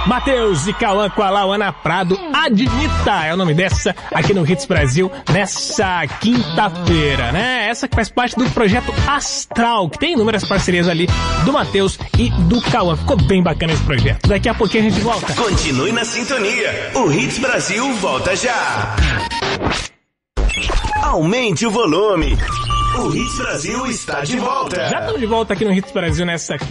Matheus e Cauã com a Lauana Prado, Admita é o nome dessa, aqui no Hits Brasil, nessa quinta-feira, né? Essa que faz parte do projeto Astral, que tem inúmeras parcerias ali do Matheus e do Cauã. Ficou bem bacana esse projeto. Daqui a pouquinho a gente volta. Continue na sintonia. O Hits Brasil volta já. Aumente o volume. O Hits Brasil está de volta. Já estamos de volta aqui no Hits Brasil nessa